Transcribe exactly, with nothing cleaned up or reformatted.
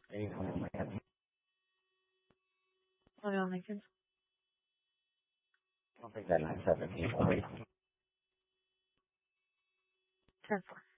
I Hold on, Lincoln. don't think that nine seventeen. ten four.